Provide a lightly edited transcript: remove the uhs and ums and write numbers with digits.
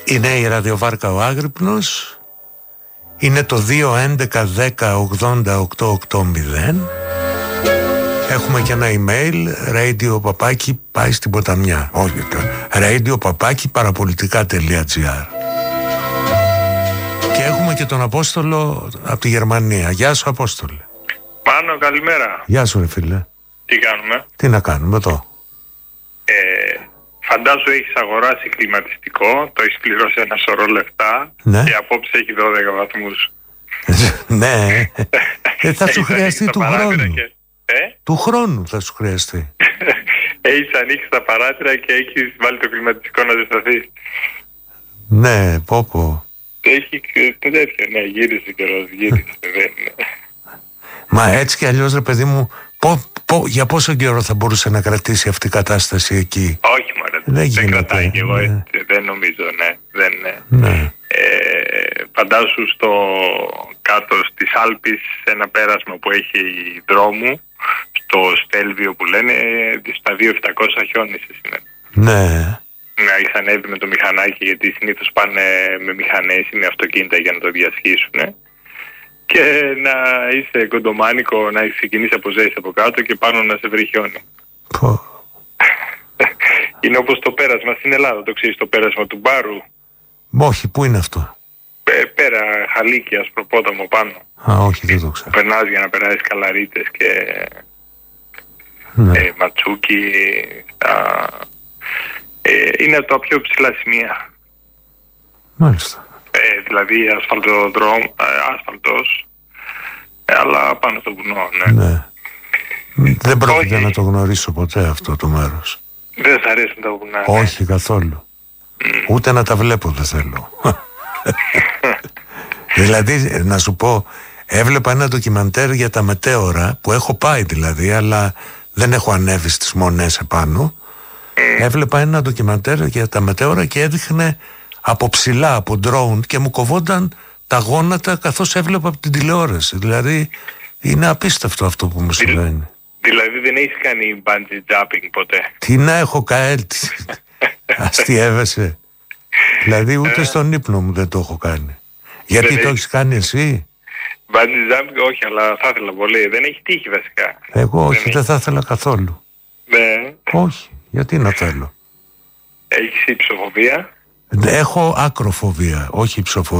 Είναι η ραδιοβάρκα ο Άγρυπνος. Είναι το 2.11.10.80.880. Έχουμε και ένα email, radio παπάκι πάει στην ποταμιά. Όχι, radio παπάκι παραπολιτικά.gr. Και έχουμε και τον Απόστολο από τη Γερμανία. Γεια σου, Απόστολε. Πάνο, καλημέρα. Γεια σου, ρε φίλε. Τι κάνουμε? Τι να κάνουμε εδώ? Φαντάσου έχεις αγοράσει κλιματιστικό, το έχεις πληρώσει ένα σωρό λεφτά, ναι. Και απόψε έχει 12 βαθμούς. Ναι. Θα σου χρειαστεί του χρόνου. Του χρόνου θα σου χρειαστεί. Έχεις ανοίξει τα παράθυρα και έχεις βάλει το κλιματιστικό να ζεσταθεί. Ναι, πω. Έχει τέτοια, ναι, γύρισε καιρός, γύρισε, δεν είναι. Μα έτσι κι αλλιώς, ρε παιδί μου, για πόσο καιρό θα μπορούσε να κρατήσει αυτή η κατάσταση εκεί? Όχι, μωρέ, δεν κρατάει κι εγώ έτσι, δεν νομίζω, ναι, δεν είναι. Ναι. Φαντάσου στο κάτω στις Άλπεις, σε ένα πέρασμα που έχει δρόμου, στο Στέλβιο που λένε, στα 2.700 χιόνισες είναι. Ναι. Να έχεις ανέβει με το μηχανάκι, γιατί συνήθως πάνε με μηχανές ή με αυτοκίνητα για να το διασχίσουν. Και να είσαι κοντομάνικο, να έχεις ξεκινήσει από ζέση από κάτω και πάνω να σε βρει χιόνι. Είναι όπως το πέρασμα στην Ελλάδα, το ξέρεις, το πέρασμα του Μπάρου. Όχι, πού είναι αυτό? Πέρα, Χαλίκη, Ασπροπόταμο πάνω. Όχι, δεν το ξέρω. Περνάς για να περάσεις Καλαρίτες και Ματσούκι. Είναι από τα πιο ψηλά σημεία. Μάλιστα. Δηλαδή άσφαλτος, αλλά πάνω στο βουνό, ναι. Δεν πρόκειται να το γνωρίσω ποτέ αυτό το μέρος. Δεν θα αρέσουν τα βουνά? Όχι, καθόλου. Ούτε να τα βλέπω δεν θέλω. Δηλαδή, να σου πω, έβλεπα ένα ντοκιμαντέρ για τα μετέωρα, που έχω πάει δηλαδή, αλλά δεν έχω ανέβει στις μονές επάνω. Έβλεπα ένα ντοκιμαντέρ για τα μετέωρα και έδειχνε από ψηλά, από drone, και μου κοβόνταν τα γόνατα καθώς έβλεπα από την τηλεόραση. Δηλαδή είναι απίστευτο αυτό που μου συμβαίνει. Δηλαδή δεν έχεις κάνει bungee jumping ποτέ? Τι να έχω κάνει? Αστιεύεσαι? Δηλαδή ούτε στον ύπνο μου δεν το έχω κάνει. Γιατί το έχεις κάνει εσύ? Bungee jumping όχι, αλλά θα ήθελα πολύ. Δεν έχει τύχει βασικά. Εγώ όχι, δεν θα ήθελα καθόλου. Ναι. Όχι, γιατί να θέλω? Έχεις υψοφοβία? Έχω άκροφοβία, όχι υψοφοβία.